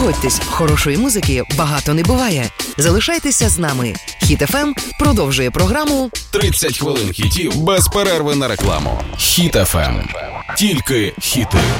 погодьтесь, хорошої музики багато не буває. Залишайтеся з нами. Хіт FM продовжує програму 30 хвилин хітів без перерви на рекламу. Хіт FM. Тільки хіти.